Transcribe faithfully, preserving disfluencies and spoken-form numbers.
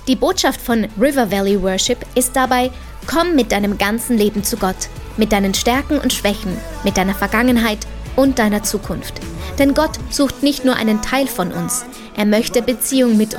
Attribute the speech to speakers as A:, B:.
A: Die Botschaft von River Valley Worship ist dabei: Komm mit deinem ganzen Leben zu Gott, mit deinen Stärken und Schwächen, mit deiner Vergangenheit und deiner Zukunft. Denn Gott sucht nicht nur einen Teil von uns, er möchte Beziehung mit